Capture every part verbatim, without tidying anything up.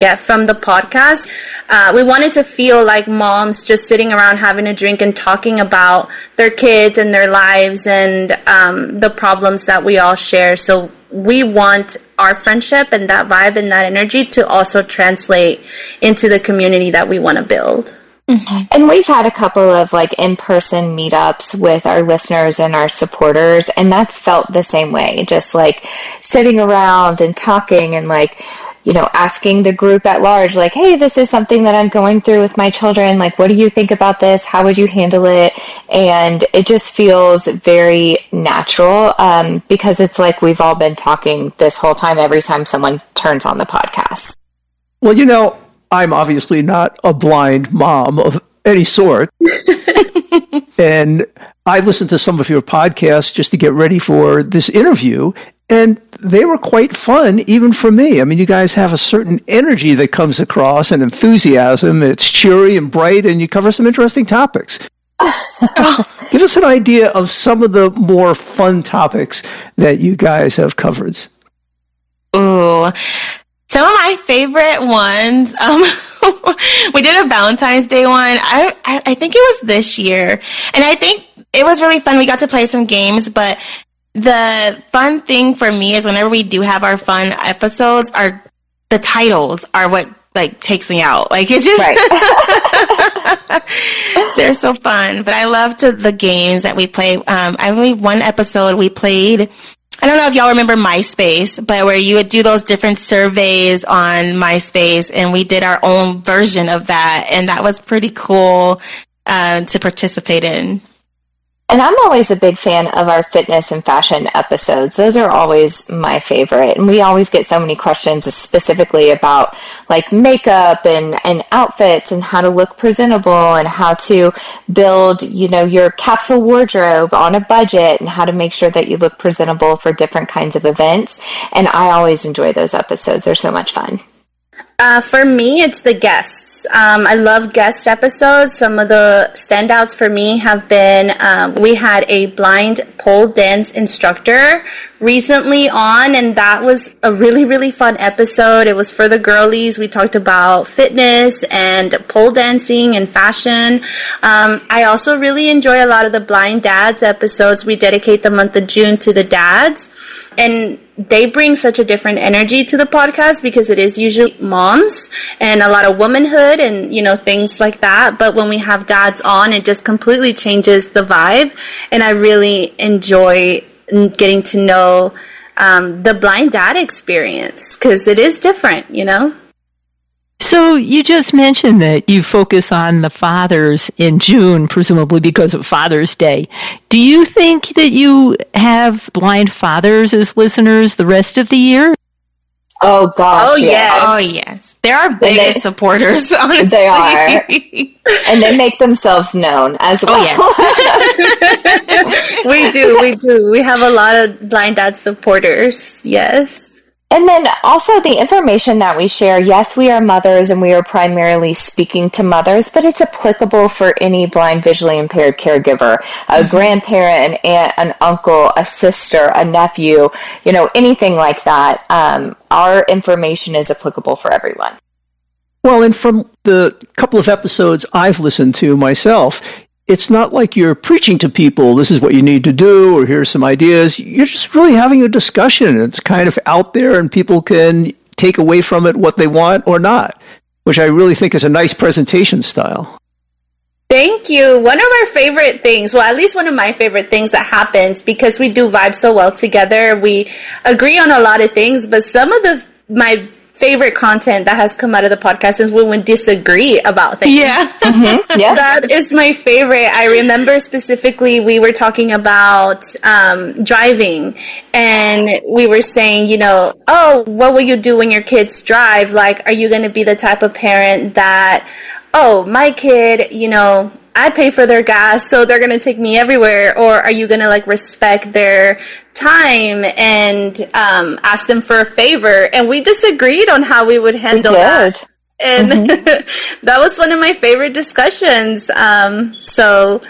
get from the podcast. Uh, we wanted to feel like moms just sitting around having a drink and talking about their kids and their lives and um, the problems that we all share. So we want our friendship and that vibe and that energy to also translate into the community that we want to build. Mm-hmm. And we've had a couple of like in-person meetups with our listeners and our supporters, and that's felt the same way, just like sitting around and talking and like, you know, asking the group at large, like, hey, this is something that I'm going through with my children. Like, what do you think about this? How would you handle it? And it just feels very natural um, because it's like we've all been talking this whole time every time someone turns on the podcast. Well, you know, I'm obviously not a blind mom of any sort. And I listened to some of your podcasts just to get ready for this interview, and they were quite fun, even for me. I mean, you guys have a certain energy that comes across and enthusiasm. It's cheery and bright, and you cover some interesting topics. Give us an idea of some of the more fun topics that you guys have covered. Ooh, some of my favorite ones. Um, we did a Valentine's Day one. I, I I think it was this year, and I think it was really fun. We got to play some games, but the fun thing for me is whenever we do have our fun episodes, our the titles are what like takes me out. Like it's just right. They're so fun. But I love to the games that we play. Um, I believe one episode we played. I don't know if y'all remember MySpace, but where you would do those different surveys on MySpace, and we did our own version of that, and that was pretty cool uh, to participate in. And I'm always a big fan of our fitness and fashion episodes. Those are always my favorite. And we always get so many questions specifically about like makeup and, and outfits and how to look presentable and how to build, you know, your capsule wardrobe on a budget and how to make sure that you look presentable for different kinds of events. And I always enjoy those episodes. They're so much fun. Uh, for me, it's the guests. Um, I love guest episodes. Some of the standouts for me have been, um, we had a blind pole dance instructor recently on, and that was a really, really fun episode. It was for the girlies. We talked about fitness and pole dancing and fashion. Um, I also really enjoy a lot of the blind dads episodes. We dedicate the month of June to the dads, and they bring such a different energy to the podcast because it is usually moms and a lot of womanhood and, you know, things like that. But when we have dads on, it just completely changes the vibe. And I really enjoy getting to know um, the blind dad experience because it is different, you know? So you just mentioned that you focus on the fathers in June, presumably because of Father's Day. Do you think that you have blind fathers as listeners the rest of the year? Oh, gosh, oh, yes. yes. Oh, yes. They're our biggest they, supporters, honestly. They are. And they make themselves known as well. Oh, yes. We do, we do. We have a lot of blind dad supporters, yes. And then also the information that we share, yes, we are mothers and we are primarily speaking to mothers, but it's applicable for any blind visually impaired caregiver, a mm-hmm. grandparent, an aunt, an uncle, a sister, a nephew, you know, anything like that. Um, our information is applicable for everyone. Well, and from the couple of episodes I've listened to myself, it's not like you're preaching to people, this is what you need to do, or here's some ideas. You're just really having a discussion. It's kind of out there, and people can take away from it what they want or not, which I really think is a nice presentation style. Thank you. One of our favorite things, well, at least one of my favorite things that happens, because we do vibe so well together, we agree on a lot of things, but some of the my favorite content that has come out of the podcast is when we disagree about things. Yeah. Mm-hmm. Yeah. That is my favorite. I remember specifically we were talking about um, driving, and we were saying, you know, oh, what will you do when your kids drive? Like, are you going to be the type of parent that, oh, my kid, you know, I pay for their gas, so they're going to take me everywhere? Or are you going to like respect their time and um, ask them for a favor? And we disagreed on how we would handle we that. And mm-hmm. that was one of my favorite discussions. Um, so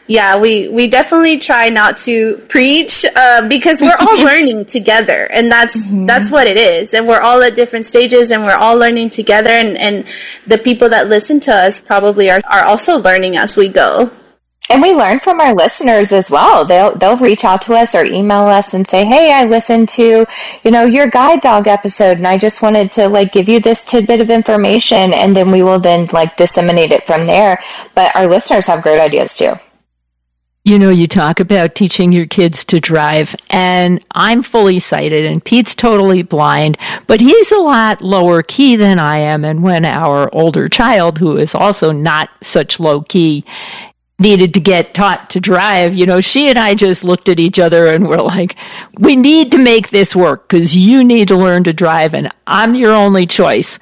yeah, we, we definitely try not to preach uh, because we're all learning together, and that's mm-hmm. that's what it is. And we're all at different stages, and we're all learning together. And, and the people that listen to us probably are, are also learning as we go. And we learn from our listeners as well. They'll they'll reach out to us or email us and say, "Hey, I listened to, you know, your guide dog episode, and I just wanted to like give you this tidbit of information," and then we will then like disseminate it from there. But our listeners have great ideas too. You know, you talk about teaching your kids to drive, and I'm fully sighted, and Pete's totally blind, but he's a lot lower key than I am. And when our older child, who is also not such low key, needed to get taught to drive, you know, she and I just looked at each other and were like, we need to make this work because you need to learn to drive, and I'm your only choice.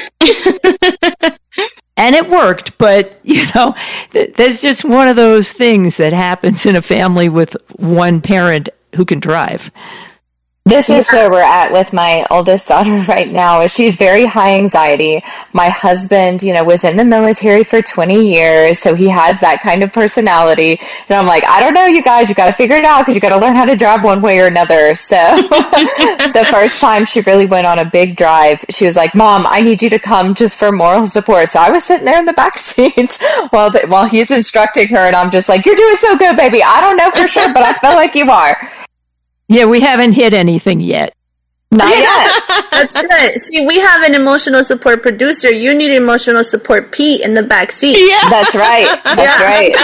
And it worked, but, you know, th- that's just one of those things that happens in a family with one parent who can drive. This is where we're at with my oldest daughter right now. She's very high anxiety. My husband, you know, was in the military for twenty years, so he has that kind of personality. And I'm like, I don't know, you guys, you got to figure it out because you got to learn how to drive one way or another. So the first time she really went on a big drive, she was like, Mom, I need you to come just for moral support. So I was sitting there in the back seat while, the, while he's instructing her, and I'm just like, you're doing so good, baby. I don't know for sure, but I feel like you are. Yeah, we haven't hit anything yet. Not yet. That's good. See, we have an emotional support producer. You need emotional support Pete in the back seat. Yeah. That's right. That's yeah. right.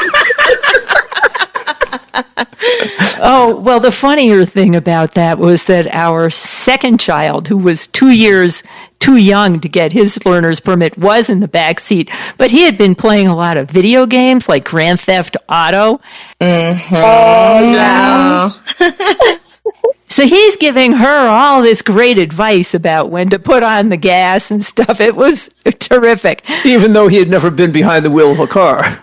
Oh, well, the funnier thing about that was that our second child, who was two years too young to get his learner's permit, was in the back seat, but he had been playing a lot of video games like Grand Theft Auto. Mm-hmm. Oh, no. So he's giving her all this great advice about when to put on the gas and stuff. It was terrific. Even though he had never been behind the wheel of a car.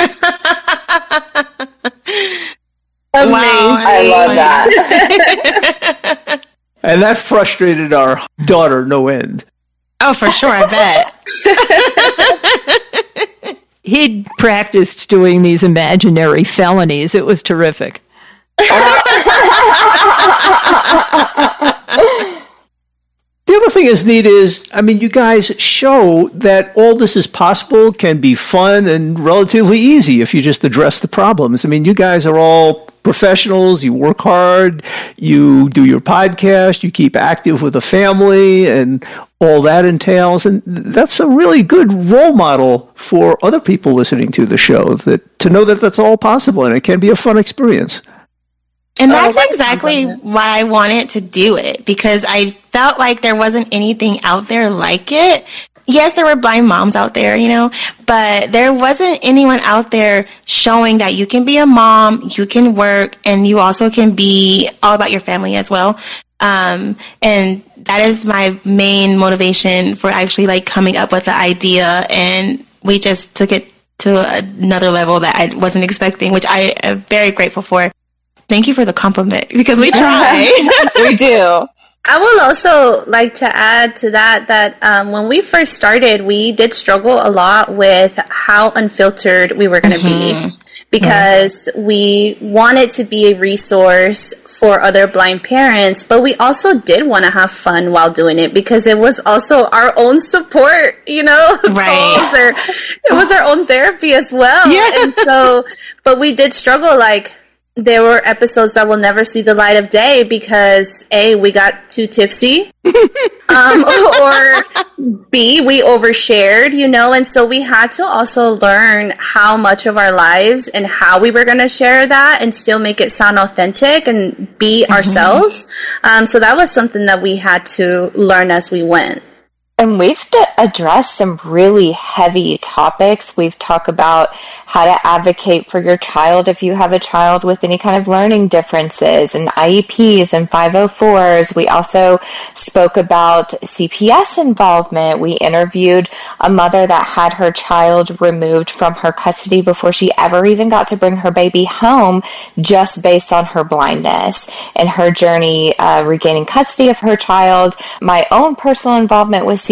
Wow, I love that. And that frustrated our daughter no end. Oh, for sure, I bet. He'd practiced doing these imaginary felonies. It was terrific. The other thing that's neat is, I mean, you guys show that all this is possible, can be fun and relatively easy if you just address the problems. I mean, you guys are all professionals, you work hard, you do your podcast, you keep active with a family, and all that entails. And that's a really good role model for other people listening to the show, that to know that that's all possible and it can be a fun experience. And that's exactly why I wanted to do it, because I felt like there wasn't anything out there like it. Yes, there were blind moms out there, you know, but there wasn't anyone out there showing that you can be a mom, you can work, and you also can be all about your family as well. Um, and that is my main motivation for actually like coming up with the idea. And we just took it to another level that I wasn't expecting, which I am very grateful for. Thank you for the compliment, because we try. We do. I will also like to add to that that um, when we first started, we did struggle a lot with how unfiltered we were going to mm-hmm. be, because mm-hmm. we wanted to be a resource for other blind parents, but we also did want to have fun while doing it, because it was also our own support, you know, right? Or it was our own therapy as well. Yeah. And so, but we did struggle, like, there were episodes that will never see the light of day because A, we got too tipsy, um, or B, we overshared, you know, and so we had to also learn how much of our lives and how we were going to share that and still make it sound authentic and be mm-hmm. ourselves. Um, so that was something that we had to learn as we went. And we've d- addressed some really heavy topics. We've talked about how to advocate for your child if you have a child with any kind of learning differences, and I E Ps and five oh fours. We also spoke about C P S involvement. We interviewed a mother that had her child removed from her custody before she ever even got to bring her baby home, just based on her blindness and her journey uh, regaining custody of her child. My own personal involvement with C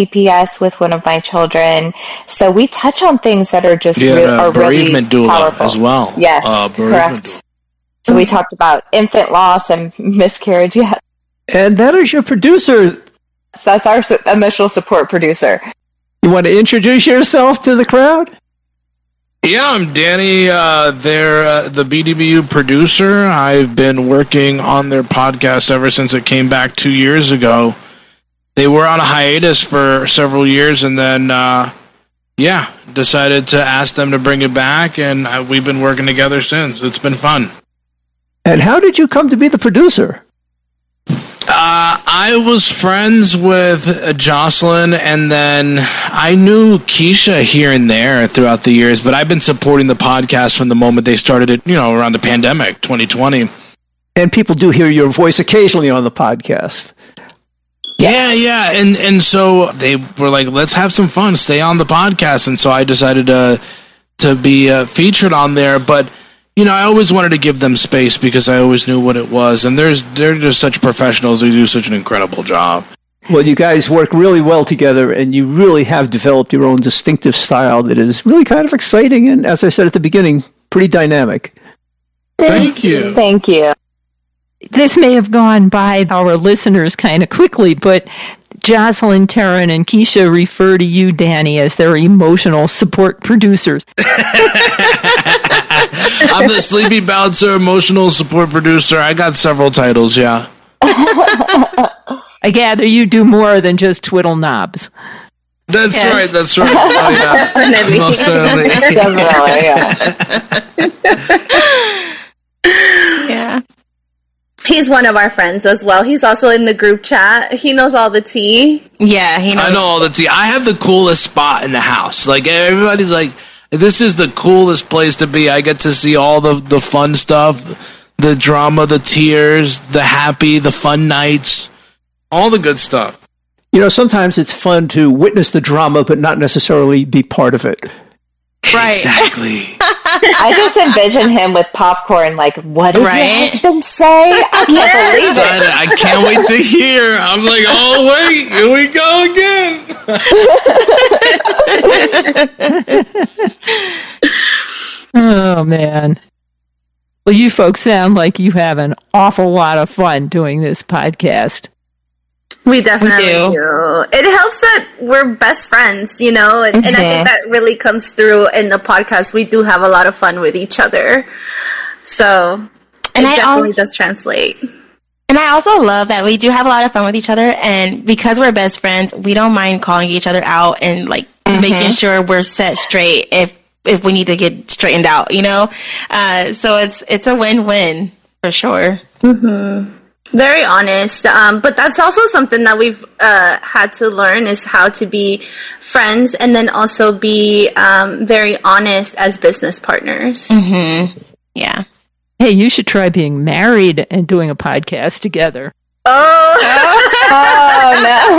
C P S with one of my children. So we touch on things that are just yeah, re- uh, are bereavement really doula powerful as well. Yes, uh, correct. doula. So we talked about infant loss and miscarriage. Yeah, And that is your producer. so that's our su- emotional support producer. You want to introduce yourself to the crowd? Yeah, I'm Danny. Uh, they're uh, the B D B U producer. I've been working on their podcast ever since it came back two years ago. They were on a hiatus for several years, and then, uh, yeah, decided to ask them to bring it back, and uh, we've been working together since. It's been fun. And how did you come to be the producer? Uh, I was friends with uh, Jocelyn, and then I knew Keisha here and there throughout the years, but I've been supporting the podcast from the moment they started it, you know, around the pandemic, twenty twenty. And people do hear your voice occasionally on the podcast. Yeah, yeah, and and so they were like, let's have some fun, stay on the podcast, and so I decided to, to be uh, featured on there, but you know, I always wanted to give them space because I always knew what it was, and there's they're just such professionals who do such an incredible job. Well, you guys work really well together, and you really have developed your own distinctive style that is really kind of exciting, and as I said at the beginning, pretty dynamic. Thank you. Thank you. This may have gone by our listeners kind of quickly, but Jocelyn, Taryn, and Keisha refer to you, Danny, as their emotional support producers. I'm the sleepy bouncer, emotional support producer. I got several titles, yeah. I gather you do more than just twiddle knobs. That's Yes. right, that's right. Oh, yeah. Definitely. Most certainly. Definitely, yeah. Yeah. He's one of our friends as well. He's also in the group chat. He knows all the tea. Yeah, he knows. I know all the tea. I have the coolest spot in the house. Like, everybody's like, this is the coolest place to be. I get to see all the, the fun stuff, the drama, the tears, the happy, the fun nights, all the good stuff. You know, sometimes it's fun to witness the drama, but not necessarily be part of it. Right. Exactly. I just envision him with popcorn, like, what did Right? your husband say? I can't believe it. I, I can't wait to hear. I'm like, oh, wait, here we go again. Oh, man. Well, you folks sound like you have an awful lot of fun doing this podcast. We definitely We do. do. It helps that we're best friends, you know, and, and I think that really comes through in the podcast. We do have a lot of fun with each other. So And it I definitely al- does translate. And I also love that we do have a lot of fun with each other, and because we're best friends, we don't mind calling each other out and like making sure we're set straight if if we need to get straightened out, you know. Uh, so it's it's a win-win for sure. Very honest. Um, but that's also something that we've uh, had to learn is how to be friends and then also be um, very honest as business partners. Yeah. Hey, you should try being married and doing a podcast together. Oh, Oh,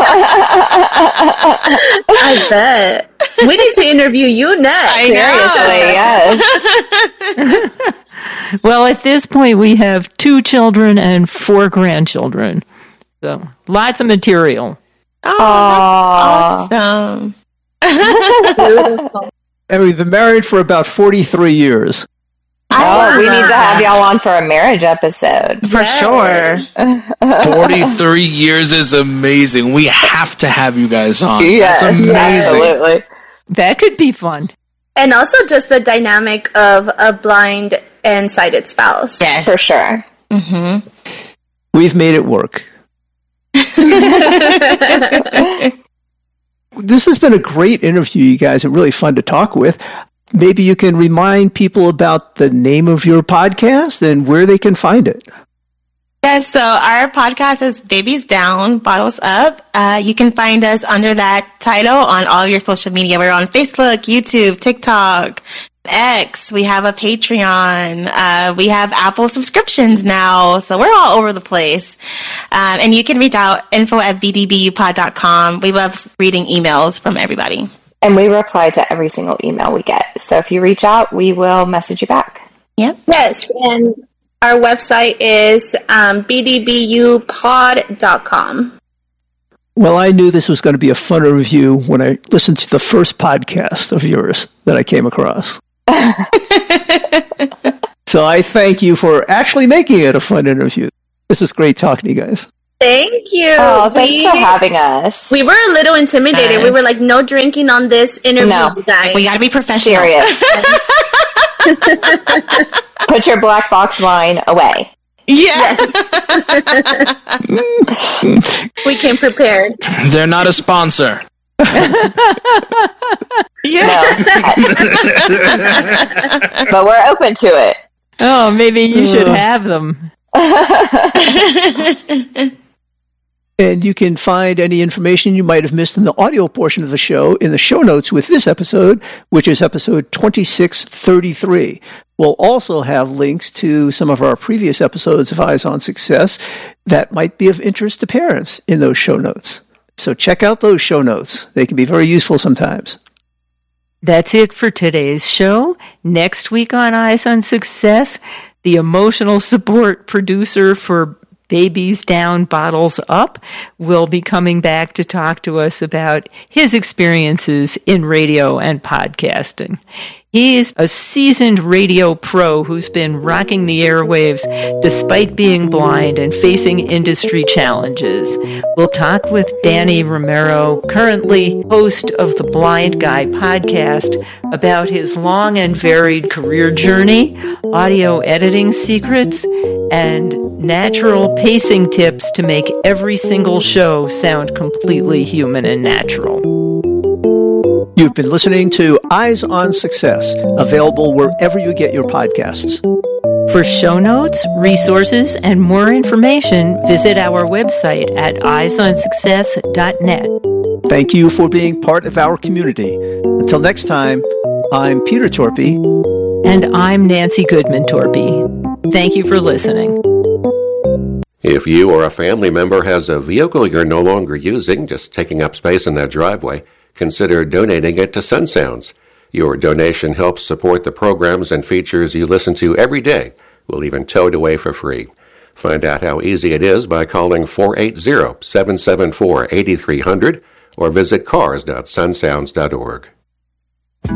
no. I bet. We need to interview you next. I Seriously, yes. Well, at this point, we have two children and four grandchildren. So, lots of material. Oh, Aw. that's awesome. Beautiful. And we've been married for about forty-three years. Oh, we need to have y'all on for a marriage episode. For Yes. sure. forty-three years is amazing. We have to have you guys on. Yes, That's amazing. absolutely. That could be fun. And also just the dynamic of a blind and sighted spouse. Yes. For sure. We've made it work. This has been a great interview, you guys, and really fun to talk with. Maybe you can remind people about the name of your podcast and where they can find it. Yes, so our podcast is Babies Down, Bottles Up. Uh, you can find us under that title on all of your social media. We're on Facebook, YouTube, TikTok, X. We have a Patreon. Uh, we have Apple subscriptions now. So we're all over the place. Um, and you can reach out info at b d b u pod dot com. We love reading emails from everybody. And we reply to every single email we get. So if you reach out, we will message you back. Yep. Yes, and our website is um, b d b u pod dot com. Well, I knew this was going to be a fun review when I listened to the first podcast of yours that I came across. So I thank you for actually making it a fun interview. This is great talking to you guys. Thank you. Oh, thanks we, for having us. We were a little intimidated. Yes. We were like, no drinking on this interview, No. guys. We got to be professional. Serious. Put your black box wine away. Yeah. We came prepared. They're not a sponsor. Yeah. No. But we're open to it. Oh, maybe you should have them. And you can find any information you might have missed in the audio portion of the show in the show notes with this episode, which is episode twenty-six thirty-three. We'll also have links to some of our previous episodes of Eyes on Success that might be of interest to parents in those show notes. So check out those show notes. They can be very useful sometimes. That's it for today's show. Next week on Eyes on Success, the emotional support producer for Babies Down, Bottles Up will be coming back to talk to us about his experiences in radio and podcasting. He is a seasoned radio pro who's been rocking the airwaves despite being blind and facing industry challenges. We'll talk with Danny Romero, currently host of the Blind Guy podcast, about his long and varied career journey, audio editing secrets, and natural pacing tips to make every single show sound completely human and natural. You've been listening to Eyes on Success, available wherever you get your podcasts. For show notes, resources, and more information, visit our website at eyes on success dot net. Thank you for being part of our community. Until next time, I'm Peter Torpy. And I'm Nancy Goodman Torpy. Thank you for listening. If you or a family member has a vehicle you're no longer using, just taking up space in that driveway, consider donating it to SunSounds. Your donation helps support the programs and features you listen to every day. We'll even tow it away for free. Find out how easy it is by calling four eight zero, seven seven four, eight three zero zero or visit cars dot sunsounds dot org.